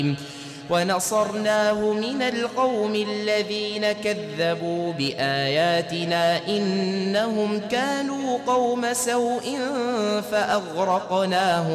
ونصرناه من القوم الذين كذبوا بآياتنا إنهم كانوا قوم سوء فأغرقناهم